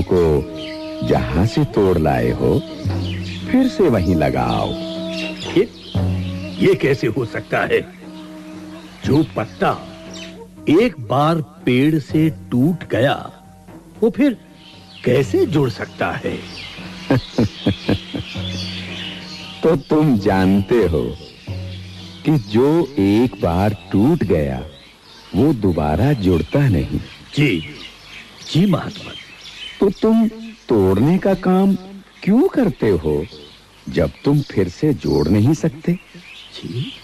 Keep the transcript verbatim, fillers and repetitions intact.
पत्तियों को जहां से तोड़ लाए हो फिर से वहीं लगाओ। ये, ये कैसे हो सकता है? जो पत्ता एक बार पेड़ से टूट गया वो फिर कैसे जुड़ सकता है? तो तुम जानते हो कि जो एक बार टूट गया वो दोबारा जुड़ता नहीं। जी जी महात्मा। तो तुम तोड़ने का काम क्यों करते हो जब तुम फिर से जोड़ नहीं सकते? जी